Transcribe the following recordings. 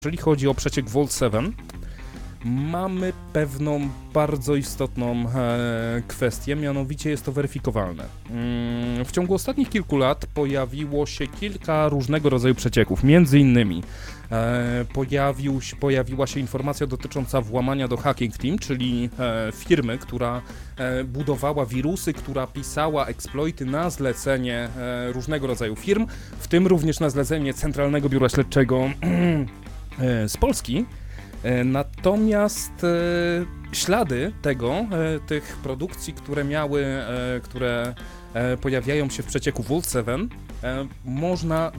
Jeżeli chodzi o przeciek Vault 7, mamy pewną bardzo istotną kwestię, mianowicie jest to weryfikowalne. W ciągu ostatnich kilku lat pojawiło się kilka różnego rodzaju przecieków, między innymi pojawiła się informacja dotycząca włamania do Hacking Team, czyli firmy, która budowała wirusy, która pisała exploity na zlecenie różnego rodzaju firm, w tym również na zlecenie Centralnego Biura Śledczego z Polski. Natomiast ślady tych produkcji, które pojawiają się w przecieku Vault 7, można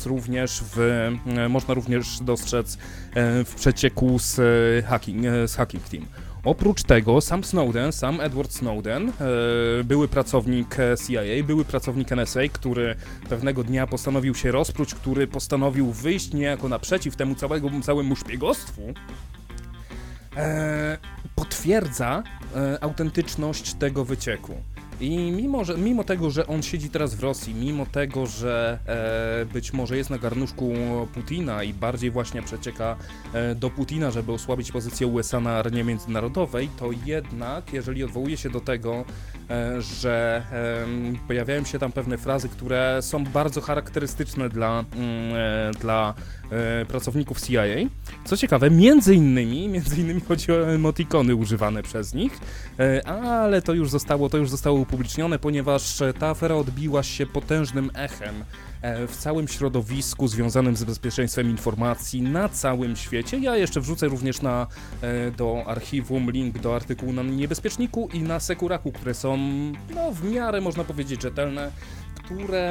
również dostrzec w przecieku z Hacking Team. Oprócz tego sam Edward Snowden, były pracownik CIA, były pracownik NSA, który pewnego dnia postanowił się rozpruć, który postanowił wyjść niejako naprzeciw temu całemu szpiegostwu, potwierdza autentyczność tego wycieku. I mimo tego, że on siedzi teraz w Rosji, mimo tego, że być może jest na garnuszku Putina i bardziej właśnie przecieka do Putina, żeby osłabić pozycję USA na arenie międzynarodowej, to jednak, jeżeli odwołuje się do tego, że pojawiają się tam pewne frazy, które są bardzo charakterystyczne dla pracowników CIA. Co ciekawe, między innymi chodzi o emotikony używane przez nich, ale to już zostało upublicznione, ponieważ ta afera odbiła się potężnym echem w całym środowisku związanym z bezpieczeństwem informacji na całym świecie. Ja jeszcze wrzucę również do archiwum link do artykułu na Niebezpieczniku i na Sekuraku, które są w miarę, można powiedzieć, rzetelne, które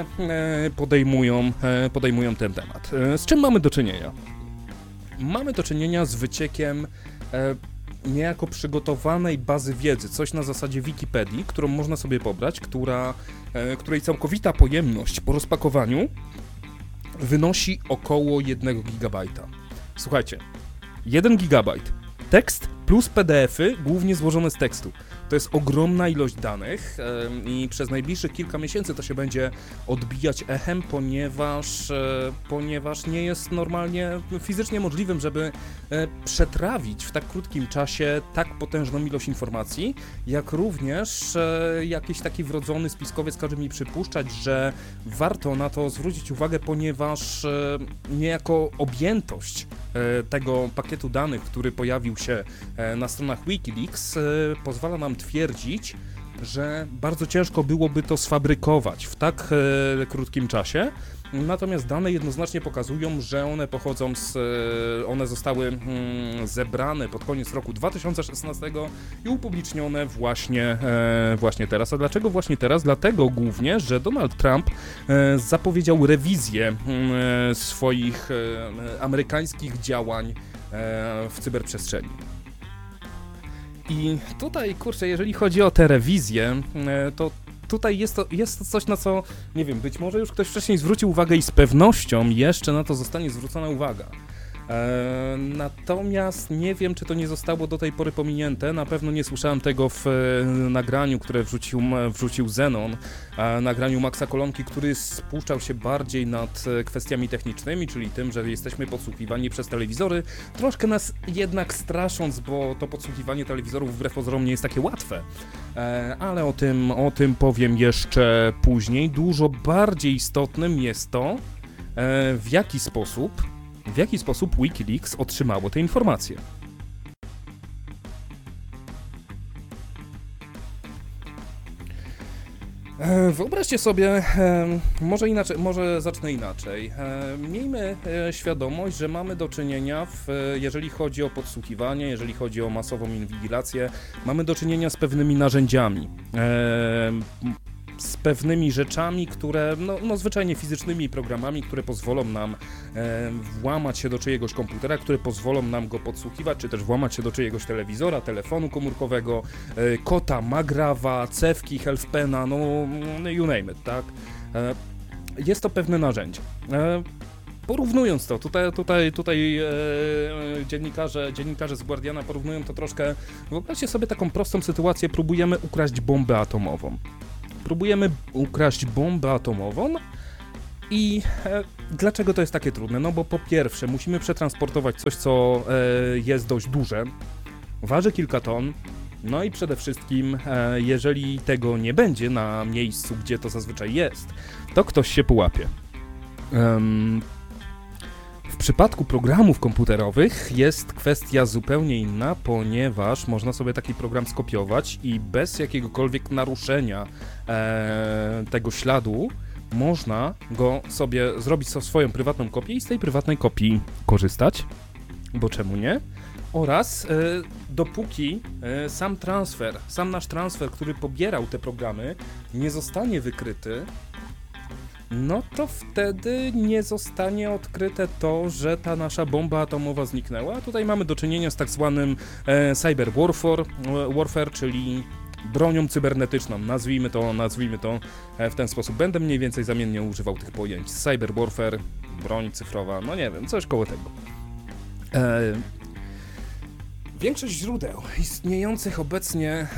podejmują ten temat. Z czym mamy do czynienia? Mamy do czynienia z wyciekiem niejako przygotowanej bazy wiedzy, coś na zasadzie Wikipedii, którą można sobie pobrać, której całkowita pojemność po rozpakowaniu wynosi około 1 GB. Słuchajcie, 1 GB, tekst plus PDF-y, głównie złożone z tekstu. To jest ogromna ilość danych i przez najbliższych kilka miesięcy to się będzie odbijać echem, ponieważ nie jest normalnie fizycznie możliwym, żeby przetrawić w tak krótkim czasie tak potężną ilość informacji, jak również jakiś taki wrodzony spiskowiec każe mi przypuszczać, że warto na to zwrócić uwagę, ponieważ niejako objętość tego pakietu danych, który pojawił się na stronach Wikileaks, pozwala nam twierdzić, że bardzo ciężko byłoby to sfabrykować w tak krótkim czasie. Natomiast dane jednoznacznie pokazują, że one zostały zebrane pod koniec roku 2016 i upublicznione właśnie teraz. A dlaczego właśnie teraz? Dlatego głównie, że Donald Trump zapowiedział rewizję swoich amerykańskich działań w cyberprzestrzeni. I tutaj, kurczę, jeżeli chodzi o tę rewizję, to tutaj jest to coś, na co, nie wiem, być może już ktoś wcześniej zwrócił uwagę i z pewnością jeszcze na to zostanie zwrócona uwaga. Natomiast nie wiem, czy to nie zostało do tej pory pominięte. Na pewno nie słyszałem tego w nagraniu, które wrzucił Zenon, nagraniu Maxa Kolonki, który spuszczał się bardziej nad kwestiami technicznymi, czyli tym, że jesteśmy podsłuchiwani przez telewizory, troszkę nas jednak strasząc, bo to podsłuchiwanie telewizorów wbrew pozorom nie jest takie łatwe. Ale o tym powiem jeszcze później. Dużo bardziej istotnym jest to, w jaki sposób Wikileaks otrzymało te informacje. Wyobraźcie sobie, może zacznę inaczej. Miejmy świadomość, że mamy do czynienia, jeżeli chodzi o podsłuchiwanie, jeżeli chodzi o masową inwigilację, mamy do czynienia z pewnymi narzędziami. Z pewnymi rzeczami, które, zwyczajnie fizycznymi programami, które pozwolą nam włamać się do czyjegoś komputera, które pozwolą nam go podsłuchiwać, czy też włamać się do czyjegoś telewizora, telefonu komórkowego, kota, magrawa, cewki, healthpena, you name it, tak? Jest to pewne narzędzie. Porównując to, tutaj dziennikarze z Guardiana porównują to troszkę, wyobraźcie sobie taką prostą sytuację, próbujemy ukraść bombę atomową. I dlaczego to jest takie trudne? No bo po pierwsze musimy przetransportować coś, co jest dość duże, waży kilka ton, no i przede wszystkim jeżeli tego nie będzie na miejscu, gdzie to zazwyczaj jest, to ktoś się połapie. W przypadku programów komputerowych jest kwestia zupełnie inna, ponieważ można sobie taki program skopiować i bez jakiegokolwiek naruszenia tego śladu można go sobie zrobić swoją prywatną kopię i z tej prywatnej kopii korzystać, bo czemu nie? Oraz dopóki sam nasz transfer, który pobierał te programy, nie zostanie wykryty, no to wtedy nie zostanie odkryte to, że ta nasza bomba atomowa zniknęła. Tutaj mamy do czynienia z tak zwanym cyber warfare, czyli bronią cybernetyczną. Nazwijmy to w ten sposób. Będę mniej więcej zamiennie używał tych pojęć. Cyber warfare, broń cyfrowa, no nie wiem, coś koło tego. Większość źródeł istniejących obecnie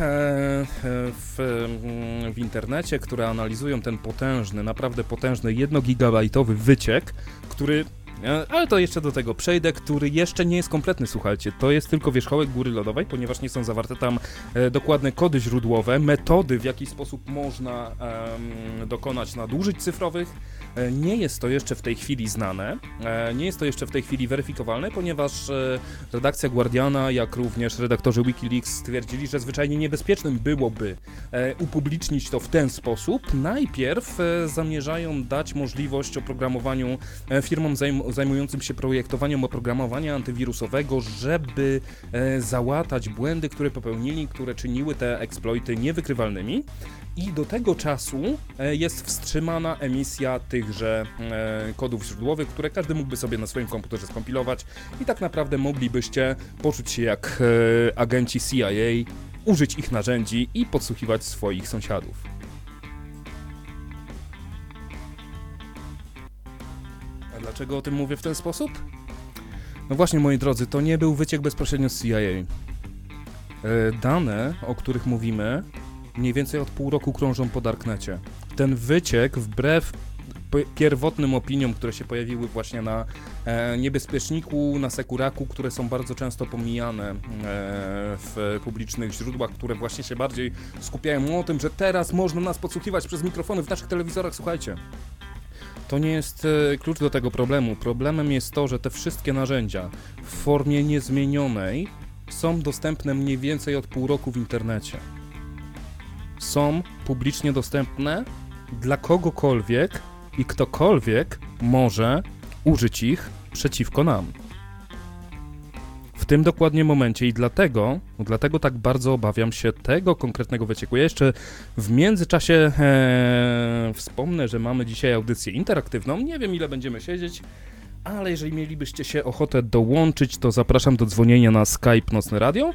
w internecie, które analizują ten potężny, naprawdę potężny 1-gigabajtowy wyciek, który, ale to jeszcze do tego przejdę, który jeszcze nie jest kompletny, słuchajcie, to jest tylko wierzchołek góry lodowej, ponieważ nie są zawarte tam dokładne kody źródłowe, metody, w jaki sposób można dokonać nadużyć cyfrowych. Nie jest to jeszcze w tej chwili znane, nie jest to jeszcze w tej chwili weryfikowalne, ponieważ redakcja Guardiana, jak również redaktorzy Wikileaks stwierdzili, że zwyczajnie niebezpiecznym byłoby upublicznić to w ten sposób. Najpierw zamierzają dać możliwość oprogramowaniu firmom zajmującym się projektowaniem oprogramowania antywirusowego, żeby załatać błędy, które popełnili, które czyniły te exploity niewykrywalnymi. I do tego czasu jest wstrzymana emisja tychże kodów źródłowych, które każdy mógłby sobie na swoim komputerze skompilować i tak naprawdę moglibyście poczuć się jak agenci CIA, użyć ich narzędzi i podsłuchiwać swoich sąsiadów. A dlaczego o tym mówię w ten sposób? No właśnie, moi drodzy, to nie był wyciek bezpośrednio z CIA. Dane, o których mówimy, mniej więcej od pół roku krążą po darknecie. Ten wyciek, wbrew pierwotnym opiniom, które się pojawiły właśnie na niebezpieczniku, na Sekuraku, które są bardzo często pomijane w publicznych źródłach, które właśnie się bardziej skupiają o tym, że teraz można nas podsłuchiwać przez mikrofony w naszych telewizorach. Słuchajcie, to nie jest klucz do tego problemu. Problemem jest to, że te wszystkie narzędzia w formie niezmienionej są dostępne mniej więcej od pół roku w internecie. Są publicznie dostępne dla kogokolwiek i ktokolwiek może użyć ich przeciwko nam. W tym dokładnie momencie i dlatego tak bardzo obawiam się tego konkretnego wycieku. Ja jeszcze w międzyczasie wspomnę, że mamy dzisiaj audycję interaktywną. Nie wiem, ile będziemy siedzieć, ale jeżeli mielibyście się ochotę dołączyć, to zapraszam do dzwonienia na Skype Nocne Radio.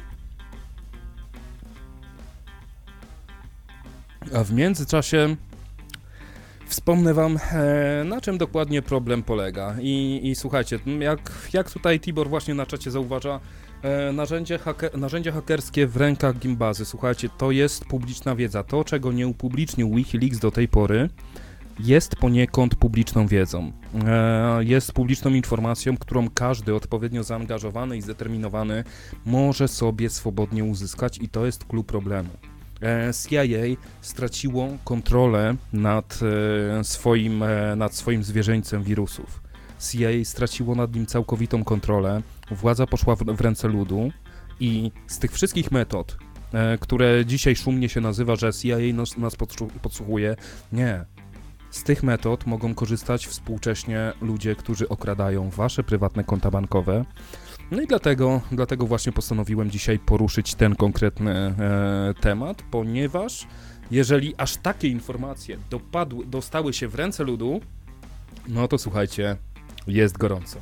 A w międzyczasie wspomnę wam, na czym dokładnie problem polega. I słuchajcie, jak tutaj Tibor właśnie na czacie zauważa, narzędzia hakerskie w rękach Gimbazy. Słuchajcie, to jest publiczna wiedza. To, czego nie upublicznił Wikileaks do tej pory, jest poniekąd publiczną wiedzą. Jest publiczną informacją, którą każdy odpowiednio zaangażowany i zdeterminowany może sobie swobodnie uzyskać i to jest klucz problemu. CIA straciło kontrolę nad swoim zwierzęciem wirusów. CIA straciło nad nim całkowitą kontrolę, władza poszła w ręce ludu i z tych wszystkich metod, które dzisiaj szumnie się nazywa, że CIA nas podsłuchuje, nie. Z tych metod mogą korzystać współcześnie ludzie, którzy okradają wasze prywatne konta bankowe. No i dlatego właśnie postanowiłem dzisiaj poruszyć ten konkretny temat, ponieważ jeżeli aż takie informacje dostały się w ręce ludu, no to słuchajcie, jest gorąco.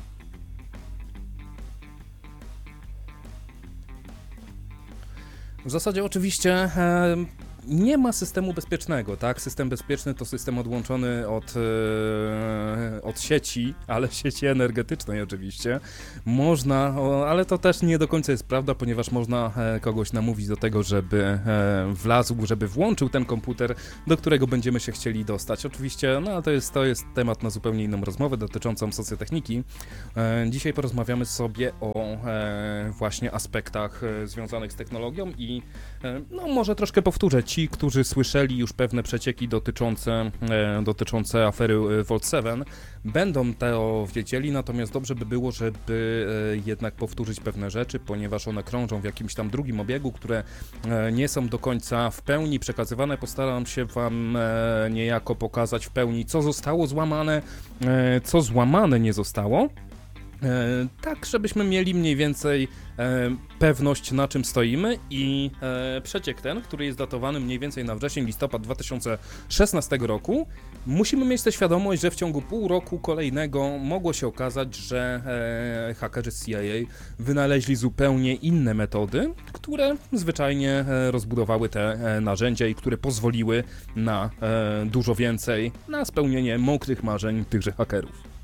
W zasadzie oczywiście nie ma systemu bezpiecznego, tak? System bezpieczny to system odłączony od sieci, ale sieci energetycznej oczywiście. Można, ale to też nie do końca jest prawda, ponieważ można kogoś namówić do tego, żeby wlazł, żeby włączył ten komputer, do którego będziemy się chcieli dostać. Oczywiście, no to jest temat na zupełnie inną rozmowę dotyczącą socjotechniki. Dzisiaj porozmawiamy sobie o właśnie aspektach związanych z technologią i no może troszkę powtórzę, ci, którzy słyszeli już pewne przecieki dotyczące afery Vault 7, będą to wiedzieli, natomiast dobrze by było, żeby jednak powtórzyć pewne rzeczy, ponieważ one krążą w jakimś tam drugim obiegu, które nie są do końca w pełni przekazywane. Postaram się wam niejako pokazać w pełni, co zostało złamane, co złamane nie zostało. Tak, żebyśmy mieli mniej więcej pewność, na czym stoimy i przeciek ten, który jest datowany mniej więcej na wrzesień, listopad 2016 roku, musimy mieć tę świadomość, że w ciągu pół roku kolejnego mogło się okazać, że hakerzy z CIA wynaleźli zupełnie inne metody, które zwyczajnie rozbudowały te narzędzia i które pozwoliły na dużo więcej, na spełnienie mokrych marzeń tychże hakerów.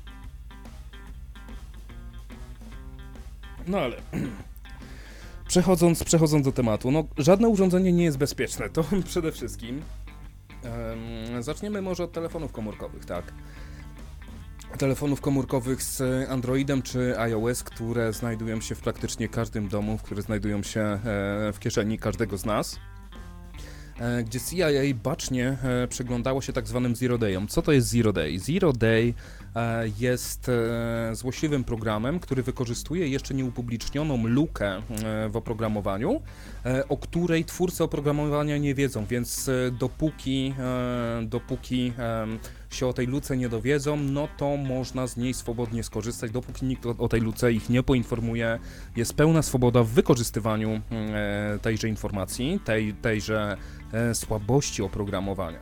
No ale przechodząc do tematu, no żadne urządzenie nie jest bezpieczne, to przede wszystkim. Zaczniemy może od telefonów komórkowych, tak? Telefonów komórkowych z Androidem czy iOS, które znajdują się w praktycznie każdym domu, które znajdują się w kieszeni każdego z nas, gdzie CIA bacznie przyglądało się tak zwanym Zero Dayom. Co to jest Zero Day? Zero Day jest złośliwym programem, który wykorzystuje jeszcze nieupublicznioną lukę w oprogramowaniu, o której twórcy oprogramowania nie wiedzą, więc dopóki się o tej luce nie dowiedzą, no to można z niej swobodnie skorzystać, dopóki nikt o tej luce ich nie poinformuje, jest pełna swoboda w wykorzystywaniu tejże informacji, tejże słabości oprogramowania.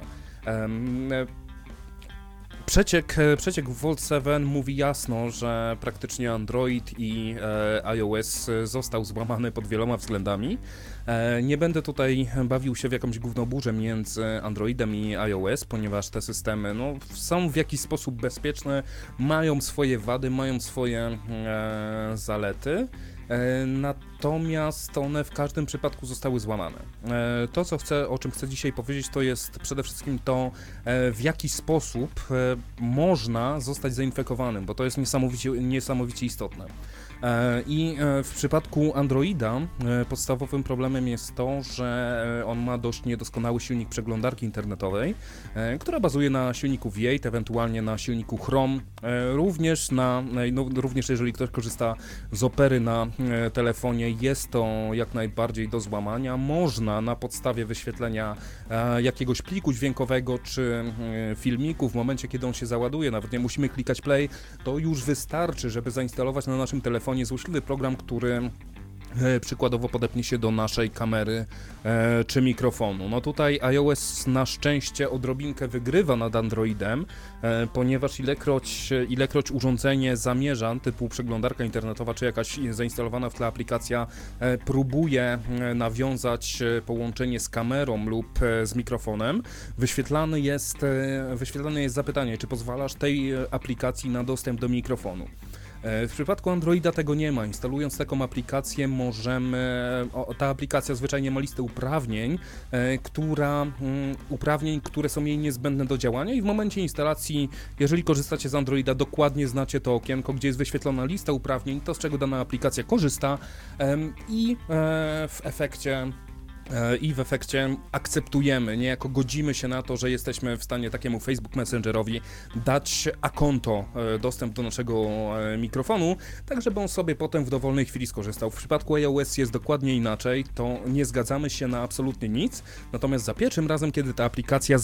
Przeciek Vault 7 mówi jasno, że praktycznie Android i iOS został złamany pod wieloma względami. Nie będę tutaj bawił się w jakąś gównoburzę między Androidem i iOS, ponieważ te systemy no, są w jakiś sposób bezpieczne, mają swoje wady, mają swoje zalety. Natomiast one w każdym przypadku zostały złamane. To, o czym chcę dzisiaj powiedzieć, to jest przede wszystkim to, w jaki sposób można zostać zainfekowanym, bo to jest niesamowicie istotne. I w przypadku Androida podstawowym problemem jest to, że on ma dość niedoskonały silnik przeglądarki internetowej, która bazuje na silniku V8, ewentualnie na silniku Chrome, również jeżeli ktoś korzysta z Opery na telefonie, jest to jak najbardziej do złamania. Można na podstawie wyświetlenia jakiegoś pliku dźwiękowego czy filmiku, w momencie kiedy on się załaduje, nawet nie musimy klikać play, to już wystarczy, żeby zainstalować na naszym telefonie złośliwy program, który przykładowo podepnie się do naszej kamery czy mikrofonu. No tutaj iOS na szczęście odrobinkę wygrywa nad Androidem, ponieważ ilekroć urządzenie zamierza, typu przeglądarka internetowa czy jakaś zainstalowana w tle aplikacja próbuje nawiązać połączenie z kamerą lub z mikrofonem, wyświetlane jest zapytanie, czy pozwalasz tej aplikacji na dostęp do mikrofonu. W przypadku Androida tego nie ma. Instalując taką aplikację ta aplikacja zwyczajnie ma listę uprawnień, które są jej niezbędne do działania i w momencie instalacji, jeżeli korzystacie z Androida, dokładnie znacie to okienko, gdzie jest wyświetlona lista uprawnień, to z czego dana aplikacja korzysta i w efekcie akceptujemy, niejako godzimy się na to, że jesteśmy w stanie takiemu Facebook Messengerowi dać akonto dostęp do naszego mikrofonu, tak żeby on sobie potem w dowolnej chwili skorzystał. W przypadku iOS jest dokładnie inaczej, to nie zgadzamy się na absolutnie nic, natomiast za pierwszym razem, kiedy ta aplikacja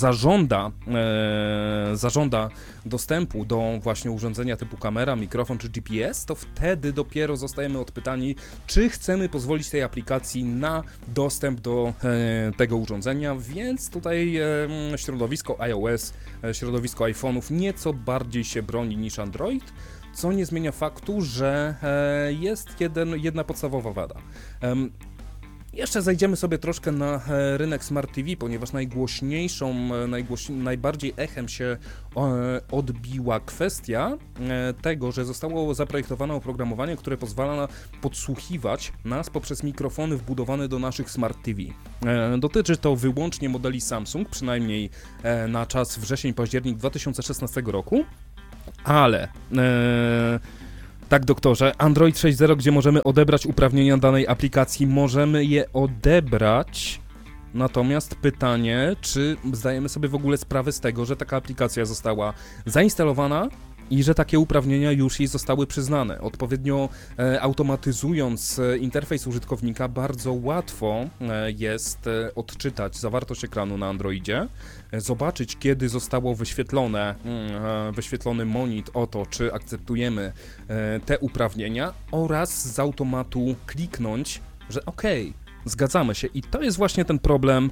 zażąda dostępu do właśnie urządzenia typu kamera, mikrofon czy GPS, to wtedy dopiero zostajemy odpytani, czy chcemy pozwolić tej aplikacji na dostęp do tego urządzenia, więc tutaj środowisko iOS, środowisko iPhone'ów nieco bardziej się broni niż Android, co nie zmienia faktu, że jest jedna podstawowa wada. Jeszcze zajdziemy sobie troszkę na rynek Smart TV, ponieważ najbardziej echem się odbiła kwestia tego, że zostało zaprojektowane oprogramowanie, które pozwala podsłuchiwać nas poprzez mikrofony wbudowane do naszych Smart TV. Dotyczy to wyłącznie modeli Samsung, przynajmniej na czas wrzesień-październik 2016 roku, ale... Tak, doktorze, Android 6.0, gdzie możemy odebrać uprawnienia danej aplikacji, możemy je odebrać, natomiast pytanie, czy zdajemy sobie w ogóle sprawę z tego, że taka aplikacja została zainstalowana i że takie uprawnienia już jej zostały przyznane. Odpowiednio automatyzując interfejs użytkownika, bardzo łatwo jest odczytać zawartość ekranu na Androidzie, zobaczyć, kiedy zostało wyświetlony monit o to, czy akceptujemy te uprawnienia, oraz z automatu kliknąć, że okej, zgadzamy się. I to jest właśnie ten problem,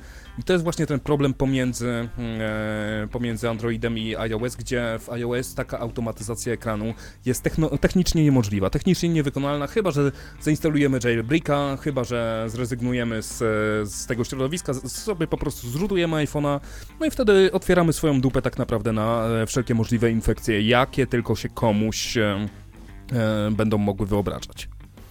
pomiędzy Androidem i iOS, gdzie w iOS taka automatyzacja ekranu jest technicznie niemożliwa, technicznie niewykonalna, chyba że zainstalujemy jailbreaka, chyba że zrezygnujemy z tego środowiska, sobie po prostu zrootujemy iPhone'a, no i wtedy otwieramy swoją dupę tak naprawdę na wszelkie możliwe infekcje, jakie tylko się komuś będą mogły wyobrażać.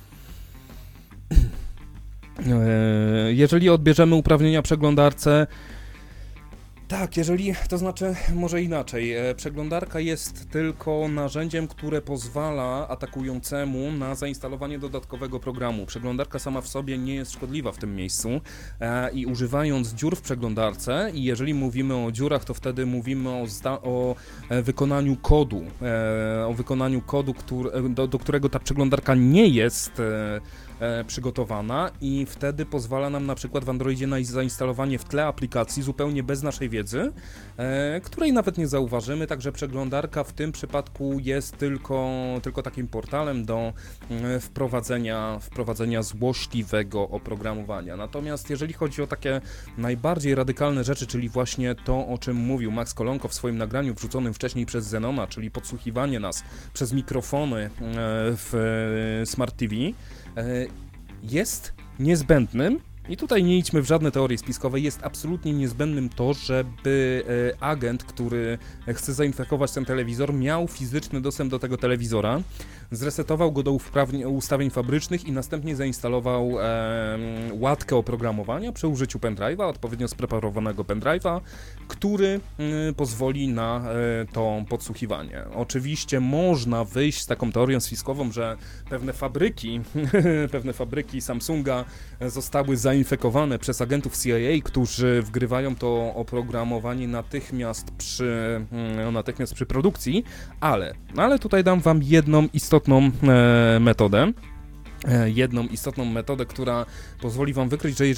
Jeżeli odbierzemy uprawnienia przeglądarce, tak, to znaczy może inaczej, przeglądarka jest tylko narzędziem, które pozwala atakującemu na zainstalowanie dodatkowego programu. Przeglądarka sama w sobie nie jest szkodliwa w tym miejscu i używając dziur w przeglądarce, i jeżeli mówimy o dziurach, to wtedy mówimy o wykonaniu kodu, do którego ta przeglądarka nie jest przygotowana, i wtedy pozwala nam na przykład w Androidzie na zainstalowanie w tle aplikacji zupełnie bez naszej wiedzy, której nawet nie zauważymy, także przeglądarka w tym przypadku jest tylko takim portalem do wprowadzenia złośliwego oprogramowania. Natomiast jeżeli chodzi o takie najbardziej radykalne rzeczy, czyli właśnie to, o czym mówił Max Kolonko w swoim nagraniu wrzuconym wcześniej przez Zenona, czyli podsłuchiwanie nas przez mikrofony w Smart TV, jest niezbędnym, i tutaj nie idźmy w żadne teorie spiskowe, jest absolutnie niezbędnym to, żeby agent, który chce zainfekować ten telewizor, miał fizyczny dostęp do tego telewizora, zresetował go do ustawień fabrycznych i następnie zainstalował łatkę oprogramowania przy użyciu pendrive'a, odpowiednio spreparowanego pendrive'a, który pozwoli na to podsłuchiwanie. Oczywiście można wyjść z taką teorią spiskową, że pewne fabryki Samsunga zostały zainfekowane przez agentów CIA, którzy wgrywają to oprogramowanie natychmiast przy produkcji, ale tutaj dam wam jedną istotną metodę, która pozwoli wam wykryć, że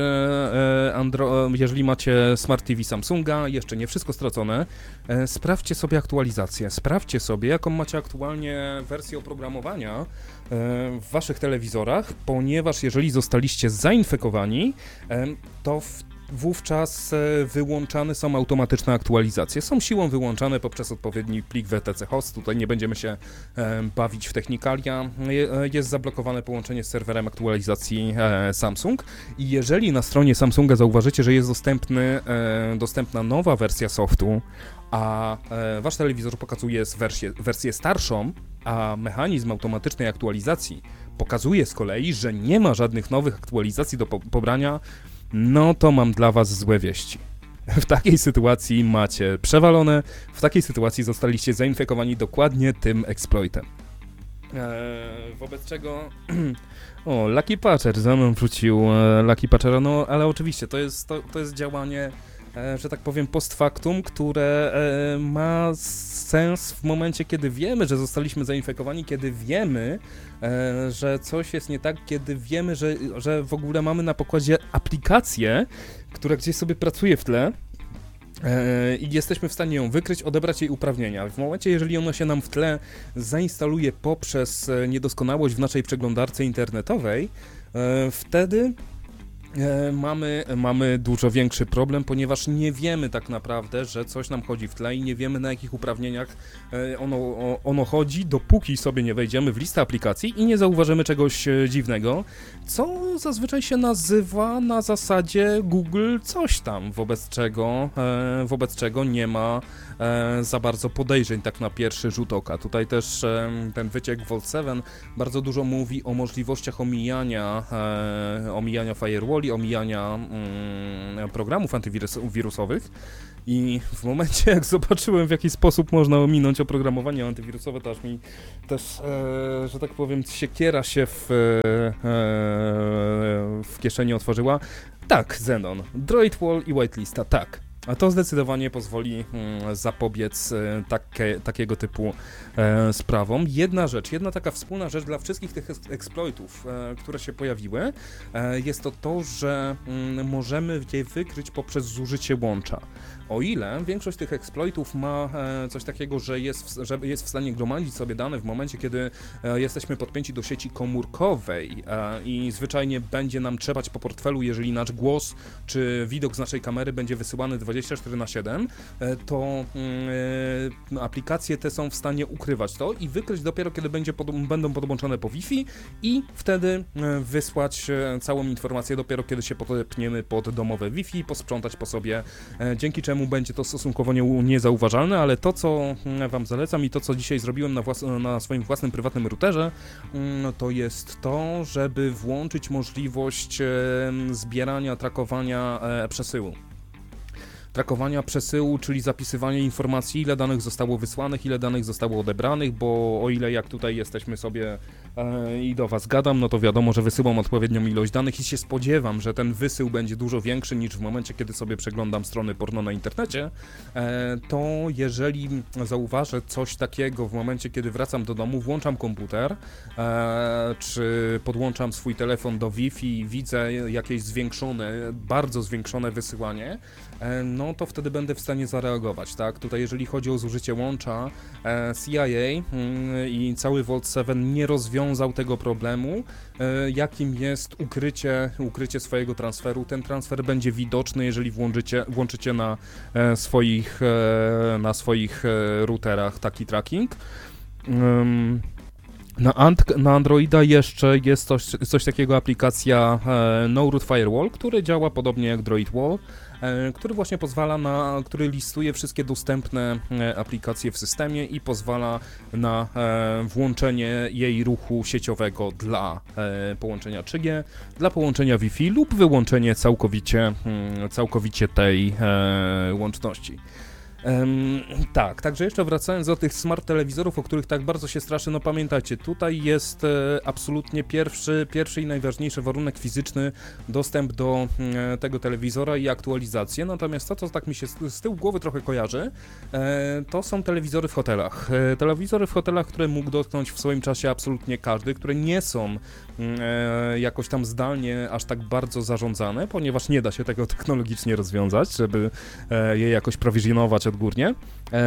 jeżeli macie Smart TV Samsunga, jeszcze nie wszystko stracone, sprawdźcie sobie aktualizację, sprawdźcie sobie, jaką macie aktualnie wersję oprogramowania w waszych telewizorach, ponieważ jeżeli zostaliście zainfekowani, to wówczas wyłączane są automatyczne aktualizacje. Są siłą wyłączane poprzez odpowiedni plik WTC host. Tutaj nie będziemy się bawić w technikalia. Jest zablokowane połączenie z serwerem aktualizacji Samsung, i jeżeli na stronie Samsunga zauważycie, że jest dostępna nowa wersja softu, a wasz telewizor pokazuje wersję starszą, a mechanizm automatycznej aktualizacji pokazuje z kolei, że nie ma żadnych nowych aktualizacji do pobrania, no to mam dla was złe wieści. W takiej sytuacji macie przewalone, w takiej sytuacji zostaliście zainfekowani dokładnie tym exploitem. Wobec czego... O, Lucky Patcher, za mną wrzucił Lucky Patchera, no ale oczywiście to jest działanie, że tak powiem, post factum, które ma sens w momencie, kiedy wiemy, że zostaliśmy zainfekowani, kiedy wiemy, że coś jest nie tak, kiedy wiemy, że w ogóle mamy na pokładzie aplikację, która gdzieś sobie pracuje w tle, i jesteśmy w stanie ją wykryć, odebrać jej uprawnienia. W momencie, jeżeli ona się nam w tle zainstaluje poprzez niedoskonałość w naszej przeglądarce internetowej, wtedy Mamy dużo większy problem, ponieważ nie wiemy tak naprawdę, że coś nam chodzi w tle i nie wiemy, na jakich uprawnieniach ono chodzi, dopóki sobie nie wejdziemy w listę aplikacji i nie zauważymy czegoś dziwnego, co zazwyczaj się nazywa na zasadzie Google coś tam, wobec czego nie ma za bardzo podejrzeń tak na pierwszy rzut oka. Tutaj też ten wyciek Vault 7 bardzo dużo mówi o możliwościach omijania firewalli, omijania programów antywirusowych i w momencie jak zobaczyłem, w jaki sposób można ominąć oprogramowanie antywirusowe, to aż mi też, że tak powiem, siekiera się w kieszeni otworzyła. Tak, Xenon, DroidWall i Whitelista, tak. A to zdecydowanie pozwoli zapobiec takiego typu sprawom. Jedna taka wspólna rzecz dla wszystkich tych exploitów, które się pojawiły, jest to, że możemy je wykryć poprzez zużycie łącza. O ile większość tych exploitów ma coś takiego, że jest w stanie gromadzić sobie dane w momencie, kiedy jesteśmy podpięci do sieci komórkowej i zwyczajnie będzie nam trzepać po portfelu, jeżeli nasz głos czy widok z naszej kamery będzie wysyłany 24/7, to aplikacje te są w stanie ukrywać to i wykryć dopiero, kiedy będą podłączone po Wi-Fi i wtedy wysłać całą informację dopiero, kiedy się podepniemy pod domowe Wi-Fi i posprzątać po sobie, dzięki czemu będzie to stosunkowo niezauważalne, ale to, co wam zalecam i to, co dzisiaj zrobiłem na swoim własnym prywatnym routerze, to jest to, żeby włączyć możliwość zbierania, trakowania przesyłu, czyli zapisywanie informacji, ile danych zostało wysłanych, ile danych zostało odebranych, bo o ile jak tutaj jesteśmy sobie i do was gadam, no to wiadomo, że wysyłam odpowiednią ilość danych i się spodziewam, że ten wysył będzie dużo większy niż w momencie, kiedy sobie przeglądam strony porno na internecie, to jeżeli zauważę coś takiego w momencie, kiedy wracam do domu, włączam komputer, czy podłączam swój telefon do Wi-Fi i widzę jakieś bardzo zwiększone wysyłanie, no to wtedy będę w stanie zareagować, tak? Tutaj jeżeli chodzi o zużycie łącza, CIA i cały Vault 7 nie rozwiązał tego problemu, jakim jest ukrycie swojego transferu. Ten transfer będzie widoczny, jeżeli włączycie na swoich routerach taki tracking. Na Androida jeszcze jest coś takiego, aplikacja No-Root Firewall, który działa podobnie jak DroidWall, który właśnie który listuje wszystkie dostępne aplikacje w systemie i pozwala na włączenie jej ruchu sieciowego dla połączenia 3G, dla połączenia Wi-Fi lub wyłączenie całkowicie tej łączności. Tak, także jeszcze wracając do tych smart telewizorów, o których tak bardzo się straszy, no pamiętajcie, tutaj jest absolutnie pierwszy i najważniejszy warunek fizyczny, dostęp do tego telewizora i aktualizację, natomiast to, co tak mi się z tyłu głowy trochę kojarzy, to są telewizory w hotelach. Telewizory w hotelach, które mógł dotknąć w swoim czasie absolutnie każdy, które nie są jakoś tam zdalnie aż tak bardzo zarządzane, ponieważ nie da się tego technologicznie rozwiązać, żeby je jakoś prowizjonować odgórnie.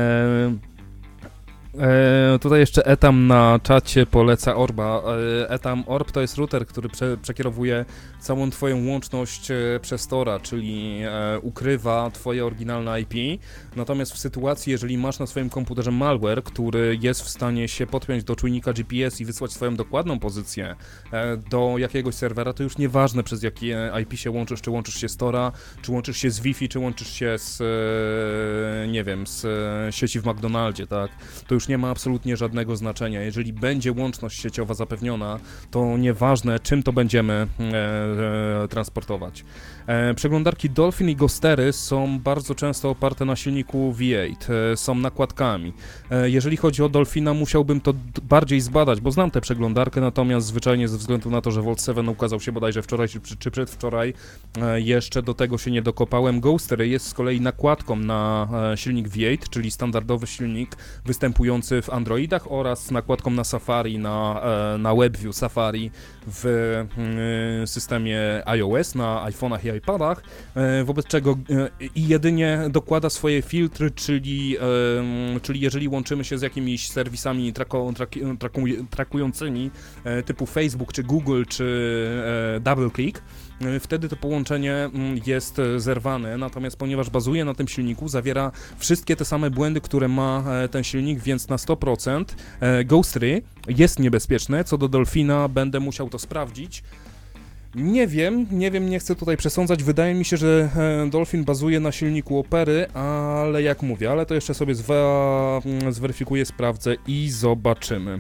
Tutaj jeszcze Etam na czacie poleca Orba. Etam Orb to jest router, który przekierowuje całą twoją łączność przez Tora, czyli ukrywa twoje oryginalne IP. Natomiast w sytuacji, jeżeli masz na swoim komputerze malware, który jest w stanie się podpiąć do czujnika GPS i wysłać swoją dokładną pozycję do jakiegoś serwera, to już nieważne, przez jakie IP się łączysz, czy łączysz się z Tora, czy łączysz się z Wi-Fi, czy łączysz się z, nie wiem, z sieci w McDonaldzie, tak? To już nie ma absolutnie żadnego znaczenia. Jeżeli będzie łączność sieciowa zapewniona, to nieważne, czym to będziemy transportować. Przeglądarki Dolphin i Ghostery są bardzo często oparte na silniku V8, są nakładkami. Jeżeli chodzi o Dolphina, musiałbym to bardziej zbadać, bo znam tę przeglądarkę, natomiast zwyczajnie ze względu na to, że Vault 7 ukazał się bodajże wczoraj czy przedwczoraj, jeszcze do tego się nie dokopałem. Ghostery jest z kolei nakładką na silnik V8, czyli standardowy silnik występujący działający w Androidach oraz z nakładką na Safari, na WebView Safari w systemie iOS, na iPhone'ach i iPadach, wobec czego i jedynie dokłada swoje filtry, czyli jeżeli łączymy się z jakimiś serwisami trakującymi typu Facebook, czy Google, czy DoubleClick, wtedy to połączenie jest zerwane, natomiast ponieważ bazuje na tym silniku, zawiera wszystkie te same błędy, które ma ten silnik, więc na 100% Ghost 3 jest niebezpieczne. Co do Dolphina, będę musiał to sprawdzić. Nie wiem, nie chcę tutaj przesądzać, wydaje mi się, że Dolphin bazuje na silniku Opery, ale jak mówię, ale to jeszcze sobie zweryfikuję, sprawdzę i zobaczymy.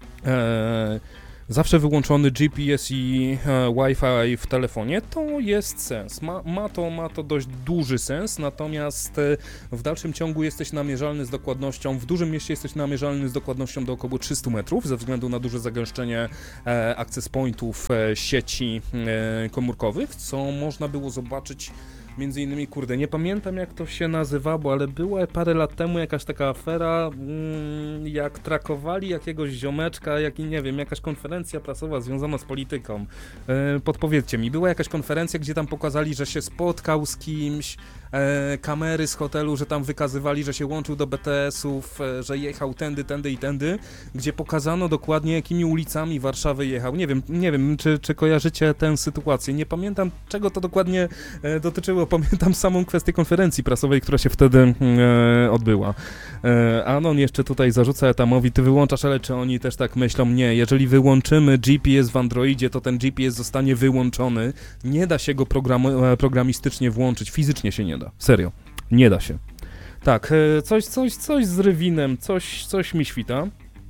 Zawsze wyłączony GPS i Wi-Fi w telefonie to jest sens, ma to dość duży sens, natomiast w dalszym ciągu jesteś namierzalny z dokładnością, w dużym mieście jesteś namierzalny z dokładnością do około 300 metrów ze względu na duże zagęszczenie access pointów sieci komórkowych, co można było zobaczyć między innymi, kurde, nie pamiętam jak to się nazywało, ale była parę lat temu jakaś taka afera, jak trakowali jakiegoś ziomeczka, nie wiem, jakaś konferencja prasowa związana z polityką. Podpowiedzcie mi, była jakaś konferencja, gdzie tam pokazali, że się spotkał z kimś, kamery z hotelu, że tam wykazywali, że się łączył do BTS-ów, że jechał tędy i tędy, gdzie pokazano dokładnie, jakimi ulicami Warszawy jechał. Nie wiem, czy kojarzycie tę sytuację. Nie pamiętam, czego to dokładnie dotyczyło. Pamiętam samą kwestię konferencji prasowej, która się wtedy odbyła. Anon jeszcze tutaj zarzuca Etamowi, ty wyłączasz, ale czy oni też tak myślą? Nie, jeżeli wyłączymy GPS w Androidzie, to ten GPS zostanie wyłączony. Nie da się go programistycznie włączyć, fizycznie się nie da. Serio, nie da się. Tak, coś z Rywinem, coś mi świta.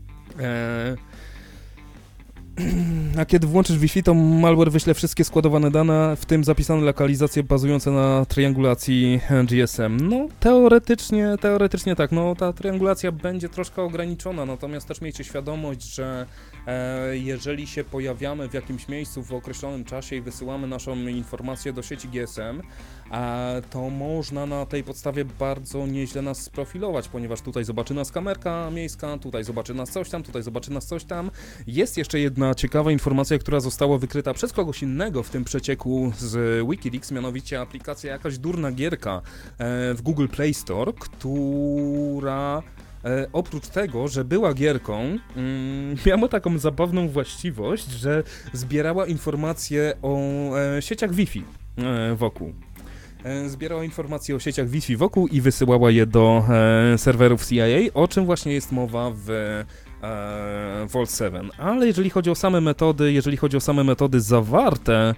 A kiedy włączysz Wi-Fi, to malware wyśle wszystkie składowane dane, w tym zapisane lokalizacje bazujące na triangulacji GSM. No, teoretycznie tak, no ta triangulacja będzie troszkę ograniczona, natomiast też miejcie świadomość, że jeżeli się pojawiamy w jakimś miejscu w określonym czasie i wysyłamy naszą informację do sieci GSM, to można na tej podstawie bardzo nieźle nas sprofilować, ponieważ tutaj zobaczy nas kamerka miejska, tutaj zobaczy nas coś tam, tutaj zobaczy nas coś tam. Jest jeszcze jedna ciekawa informacja, która została wykryta przez kogoś innego w tym przecieku z Wikileaks, mianowicie aplikacja, jakaś durna gierka w Google Play Store, która oprócz tego, że była gierką, miała taką zabawną właściwość, że zbierała informacje o sieciach Wi-Fi wokół. Zbierała informacje o sieciach Wi-Fi wokół i wysyłała je do serwerów CIA, o czym właśnie jest mowa w Vault 7. Ale jeżeli chodzi o same metody zawarte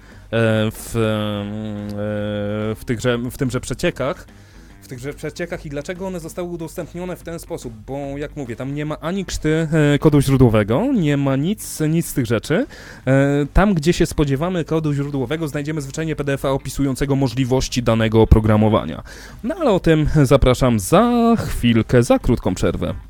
w tymże przeciekach i dlaczego one zostały udostępnione w ten sposób, bo jak mówię, tam nie ma ani krzty kodu źródłowego, nie ma nic z tych rzeczy. Tam, gdzie się spodziewamy kodu źródłowego, znajdziemy zwyczajnie PDF-a opisującego możliwości danego oprogramowania. No ale o tym zapraszam za chwilkę, za krótką przerwę.